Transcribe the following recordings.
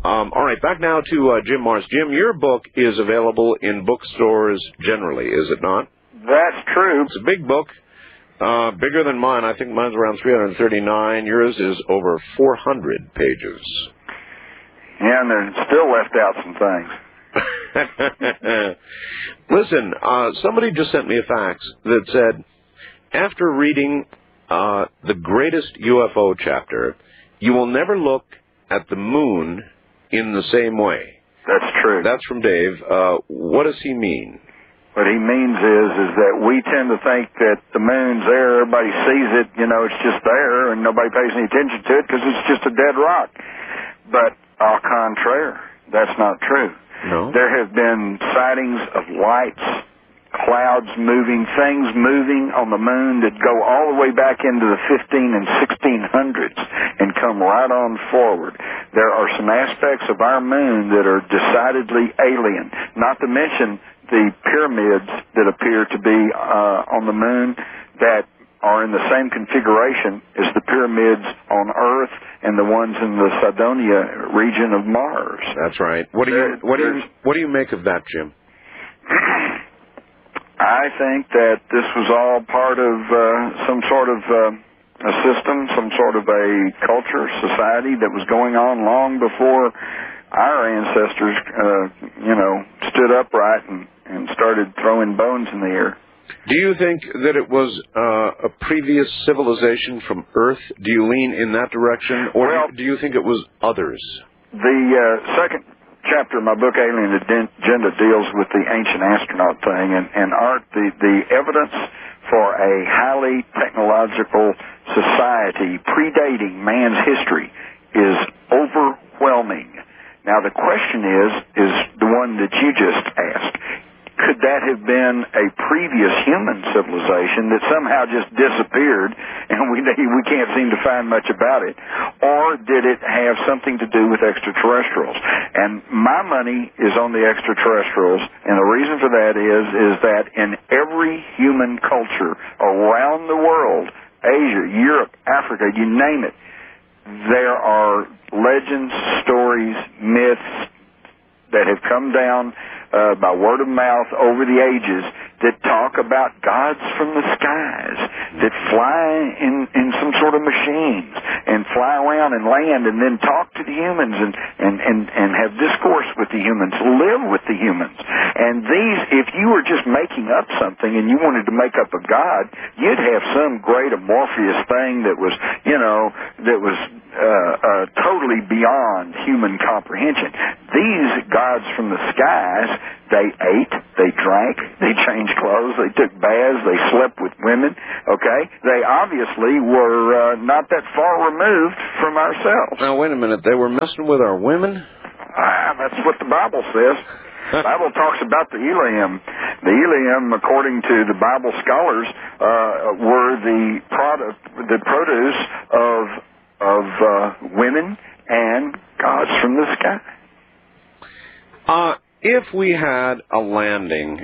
All right, back now to Jim Marrs. Jim, your book is available in bookstores generally, is it not? That's true. It's a big book, bigger than mine. I think mine's around 339. Yours is over 400 pages. Yeah, and they're still left out some things. Listen, somebody just sent me a fax that said, after reading the greatest UFO chapter, you will never look at the moon in the same way. That's true. That's from Dave. What does he mean? What he means is that we tend to think that the moon's there, everybody sees it, it's just there, and nobody pays any attention to it because it's just a dead rock. But au contraire, that's not true. No. There have been sightings of lights, clouds moving, things moving on the moon that go all the way back into the 15 and 1600s and come right on forward. There are some aspects of our moon that are decidedly alien, not to mention the pyramids that appear to be on the moon that are in the same configuration as the pyramids on Earth and the ones in the Cydonia region of Mars. That's right. What do you make of that, Jim? I think that this was all part of some sort of a system, some sort of a culture, society that was going on long before our ancestors, stood upright and started throwing bones in the air. Do you think that it was a previous civilization from Earth? Do you lean in that direction, or do you think it was others? The second chapter of my book, Alien Agenda, deals with the ancient astronaut thing, and Art, the evidence for a highly technological society predating man's history is overwhelming. Now, the question is the one that you just asked. Could that have been a previous human civilization that somehow just disappeared and we can't seem to find much about it? Or did it have something to do with extraterrestrials? And my money is on the extraterrestrials, and the reason for that is that in every human culture around the world, Asia, Europe, Africa, you name it, there are legends, stories, myths that have come down by word of mouth over the ages that talk about gods from the skies that fly in some sort of machines and fly around and land and then talk to the humans and have discourse with the humans, live with the humans. And these, if you were just making up something and you wanted to make up a god, you'd have some great amorphous thing that was, totally beyond human comprehension. These gods from the skies, they ate, they drank, they changed clothes, they took baths, they slept with women, okay? They obviously were not that far removed from ourselves. Now, wait a minute. They were messing with our women? That's what the Bible says. The Bible talks about the Elohim. The Elohim, according to the Bible scholars, were the produce of women and gods from the sky. If we had a landing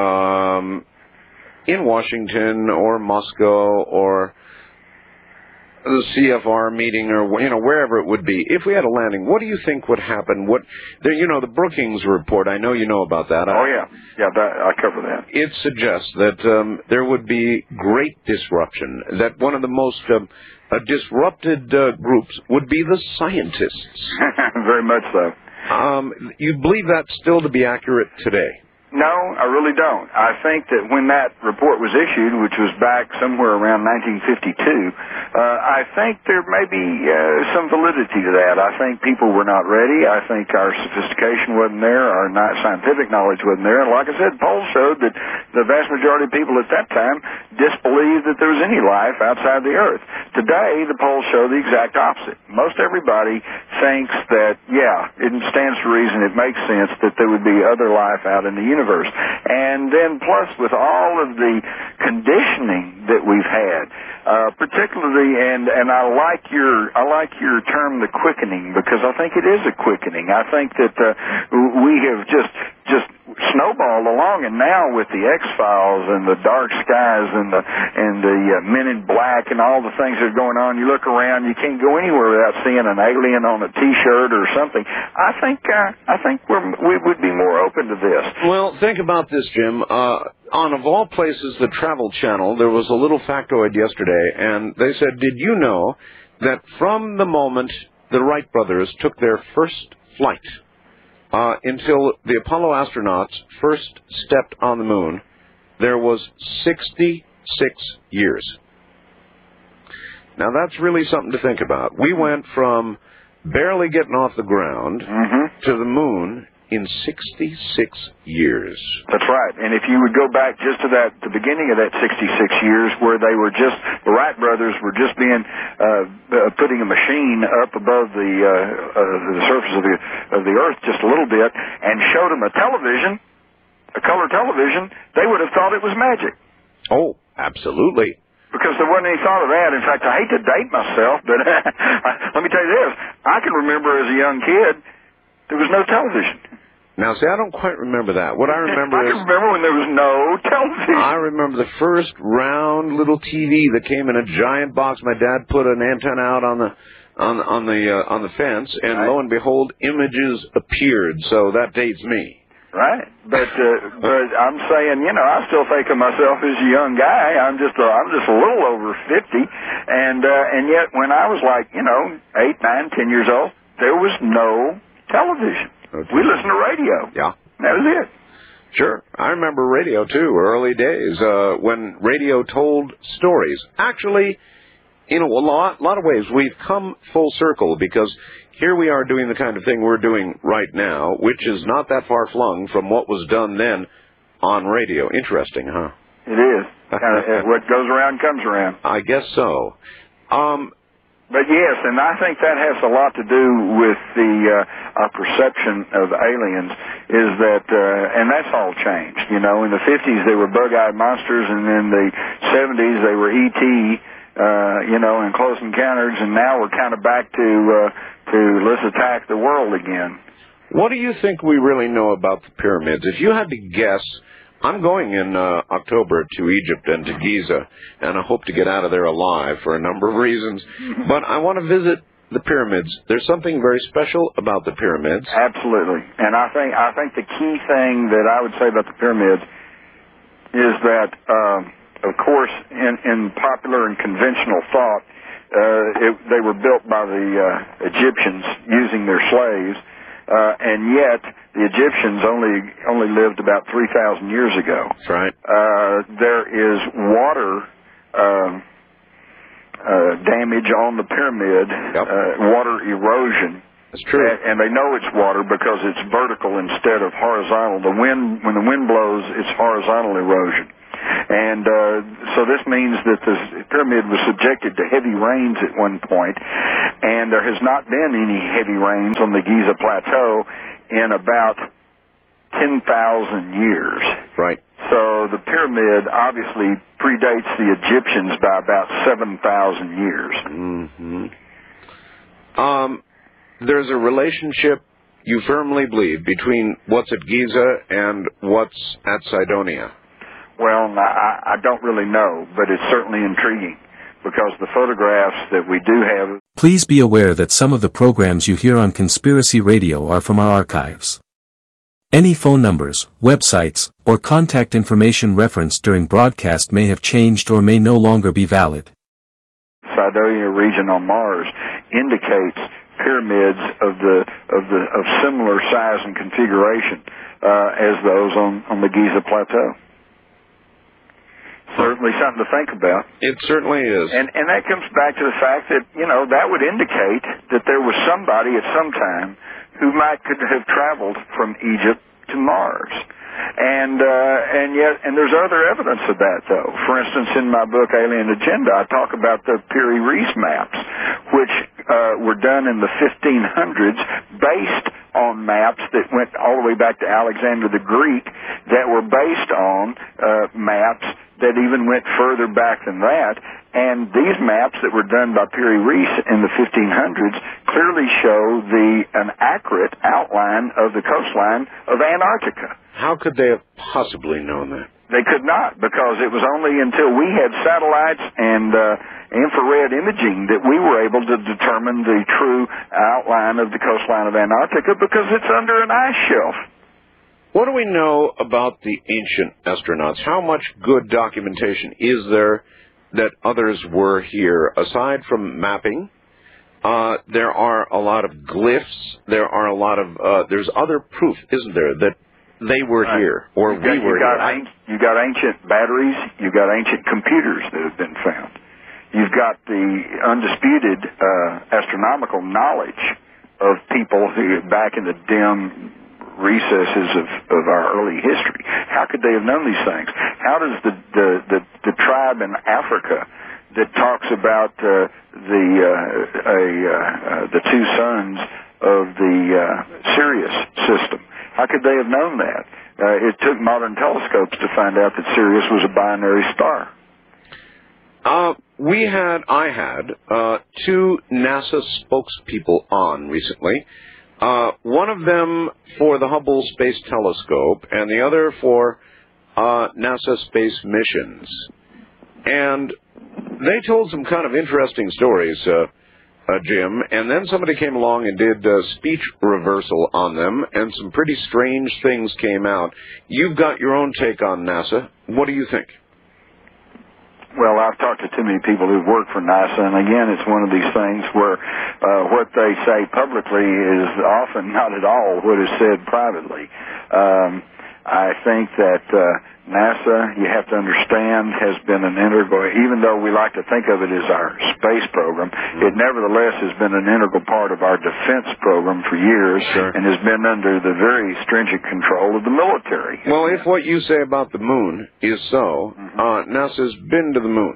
in Washington or Moscow or the CFR meeting or wherever it would be, if we had a landing, what do you think would happen? The Brookings report, I know you know about that. I cover that. It suggests that there would be great disruption, that one of the most disrupted groups would be the scientists. Very much so. You believe that still to be accurate today? No, I really don't. I think that when that report was issued, which was back somewhere around 1952, I think there may be some validity to that. I think people were not ready. I think our sophistication wasn't there. Our scientific knowledge wasn't there. And like I said, polls showed that the vast majority of people at that time disbelieved that there was any life outside the Earth. Today, the polls show the exact opposite. Most everybody thinks that, it stands to reason, it makes sense that there would be other life out in the universe. And then plus with all of the conditioning that we've had, particularly, and I like your term, the quickening, because I think it is a quickening. I think that we have just snowballed along, and now with the X-Files and the Dark Skies and the Men in Black and all the things that are going on, you look around, you can't go anywhere without seeing an alien on a T-shirt or something. I think we would be more open to this. Well, think about this, Jim. On, of all places, the Travel Channel, there was a little factoid yesterday, and they said, did you know that from the moment the Wright brothers took their first flight until the Apollo astronauts first stepped on the moon, there was 66 years. Now, that's really something to think about. We went from barely getting off the ground to the moon in 66 years. That's right. And if you would go back just to the beginning of that 66 years, where they were just, the Wright brothers were just putting a machine up above the surface of the Earth just a little bit, and showed them a television, a color television, they would have thought it was magic. Oh, absolutely. Because there wasn't any thought of that. In fact, I hate to date myself, but let me tell you this. I can remember as a young kid, there was no television. Now, see, I don't quite remember that. What I remember I can remember when there was no television. I remember the first round little TV that came in a giant box. My dad put an antenna out on the fence, and lo and behold, images appeared. So that dates me. Right, but I'm saying, I still think of myself as a young guy. I'm just a little over 50, and yet when I was like 8, 9, 10 years old, there was no television. Okay. We listened to radio. Yeah, that was it. Sure, I remember radio too. Early days when radio told stories. Actually, in a lot of ways, we've come full circle, because here we are doing the kind of thing we're doing right now, which is not that far flung from what was done then on radio. Interesting, huh? It is. What goes around comes around. I guess so. But yes, and I think that has a lot to do with our perception of aliens, is that, and that's all changed. In the 50s they were bug-eyed monsters, and in the 70s they were E.T., and Close Encounters, and now we're kind of back to let's attack the world again. What do you think we really know about the pyramids? If you had to guess, I'm going in October to Egypt and to Giza, and I hope to get out of there alive for a number of reasons. But I want to visit the pyramids. There's something very special about the pyramids. Absolutely. And I think the key thing that I would say about the pyramids is that, of course, in popular and conventional thought, they were built by the Egyptians using their slaves, and yet the Egyptians only lived about 3,000 years ago. That's right. There is water damage on the pyramid, water erosion. That's true. And they know it's water because it's vertical instead of horizontal. When the wind blows, it's horizontal erosion. And so this means that the pyramid was subjected to heavy rains at one point, and there has not been any heavy rains on the Giza Plateau in about 10,000 years. Right. So the pyramid obviously predates the Egyptians by about 7,000 years. There's a relationship, you firmly believe, between what's at Giza and what's at Cydonia. Well, I don't really know, but it's certainly intriguing, because the photographs that we do have... Please be aware that some of the programs you hear on Conspiracy Radio are from our archives. Any phone numbers, websites, or contact information referenced during broadcast may have changed or may no longer be valid. Cydonia region on Mars indicates pyramids of similar size and configuration as those on the Giza Plateau. Certainly something to think about. It certainly is. And that comes back to the fact that, that would indicate that there was somebody at some time who could have traveled from Egypt to Mars. And there's other evidence of that, though. For instance, in my book, Alien Agenda, I talk about the Piri Reis maps, which were done in the 1500s based on maps that went all the way back to Alexander the Greek that were based on maps that even went further back than that. And these maps that were done by Piri Reis in the 1500s clearly show an accurate outline of the coastline of Antarctica. How could they have possibly known that? They could not, because it was only until we had satellites and infrared imaging that we were able to determine the true outline of the coastline of Antarctica, because it's under an ice shelf. What do we know about the ancient astronauts? How much good documentation is there that others were here? Aside from mapping, there are a lot of glyphs. There are a lot of there's other proof, isn't there, that they were here, or we were here? You got ancient batteries. You got ancient computers that have been found. You've got the undisputed astronomical knowledge of people who, back in the dim recesses of our early history, how could they have known these things? How does the tribe in Africa that talks about the two sons of the Sirius system, how could they have known that? It took modern telescopes to find out that Sirius was a binary star. I had two NASA spokespeople on recently. One of them for the Hubble Space Telescope, and the other for NASA space missions. And they told some kind of interesting stories, Jim, and then somebody came along and did speech reversal on them, and some pretty strange things came out. You've got your own take on NASA. What do you think? Well, I've talked to too many people who've worked for NASA, and again, it's one of these things where what they say publicly is often not at all what is said privately. I think that NASA, you have to understand, has been an integral, even though we like to think of it as our space program, it nevertheless has been an integral part of our defense program for years, and has been under the very stringent control of the military. Well, if what you say about the moon is so, NASA's been to the moon.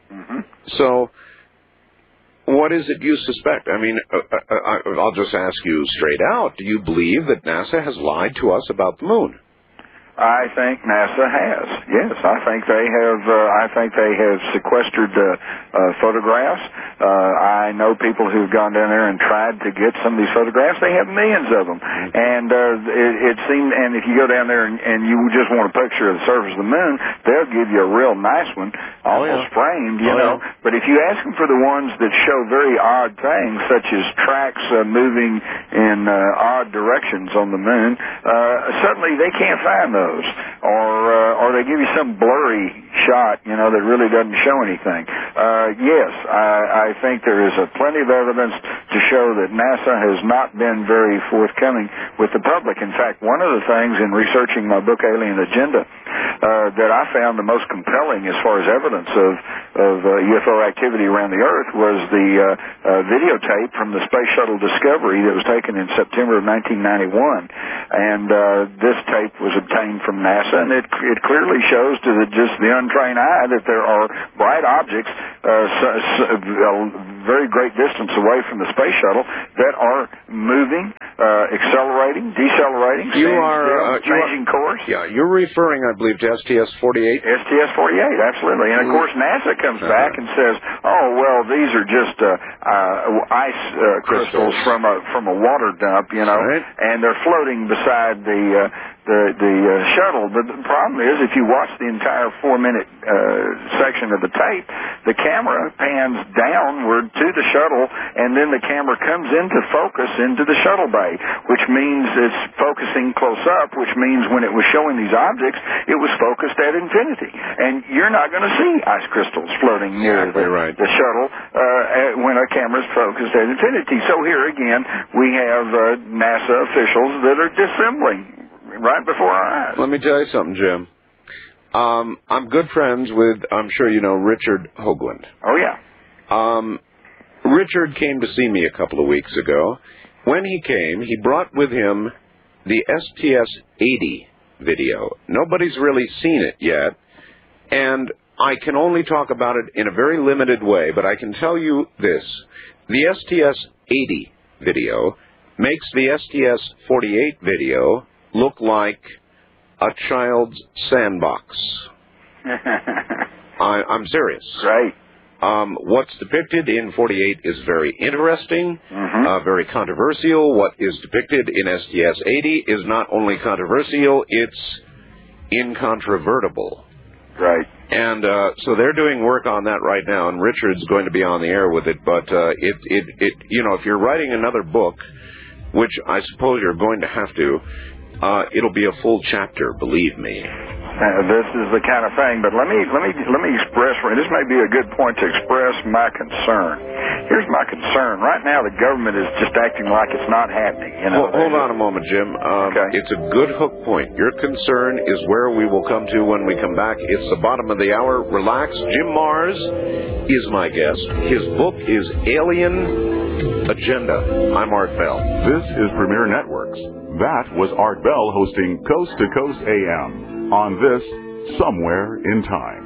So what is it you suspect? I mean, I'll just ask you straight out. Do you believe that NASA has lied to us about the moon? I think NASA has. Yes, I think they have. I think they have sequestered photographs. I know people who've gone down there and tried to get some of these photographs. They have millions of them, and it seemed. And if you go down there and you just want a picture of the surface of the moon, they'll give you a real nice one, almost framed, you know. But if you ask them for the ones that show very odd things, such as tracks moving in odd directions on the moon, suddenly they can't find those. Or they give you some blurry shot, you know, that really doesn't show anything. Yes, I think there is plenty of evidence to show that NASA has not been very forthcoming with the public. In fact, one of the things in researching my book, Alien Agenda, that I found the most compelling as far as evidence of UFO activity around the Earth was the videotape from the Space Shuttle Discovery that was taken in September of 1991. And this tape was obtained from NASA, and it clearly shows to just the untrained eye that there are bright objects a very great distance away from the space shuttle that are moving, accelerating, decelerating, changing course. Yeah, you're referring, I believe, to STS-48? STS-48, absolutely. And, of course, NASA comes back and says, oh, well, these are just ice crystals from a water dump, you know, and they're floating beside the shuttle. But the problem is, if you watch the entire 4-minute section of the tape, the camera pans downward to the shuttle, and then the camera comes into focus into the shuttle bay, which means it's focusing close up, which means when it was showing these objects, it was focused at infinity. And you're not going to see ice crystals floating near the shuttle when a camera's focused at infinity. So here again, we have NASA officials that are dissembling right before our eyes. Let me tell you something, Jim. I'm good friends with, I'm sure you know, Richard Hoagland. Oh, yeah. Richard came to see me a couple of weeks ago. When he came, he brought with him the STS-80 video. Nobody's really seen it yet, and I can only talk about it in a very limited way, but I can tell you this. The STS-80 video makes the STS-48 video look like a child's sandbox. I'm serious. Right. What's depicted in 48 is very interesting, very controversial. What is depicted in STS-80 is not only controversial, it's incontrovertible. Right. And so they're doing work on that right now, and Richard's going to be on the air with it. But if you're writing another book, which I suppose you're going to have to, it'll be a full chapter, believe me. This is the kind of thing, but let me express. This may be a good point to express my concern. Here's my concern. Right now, the government is just acting like it's not happening. Well, hold on a moment, Jim. Okay. It's a good hook point. Your concern is where we will come to when we come back. It's the bottom of the hour. Relax. Jim Marrs is my guest. His book is Alien Agenda. I'm Art Bell. This is Premier Networks. That was Art Bell hosting Coast to Coast AM on this Somewhere in Time.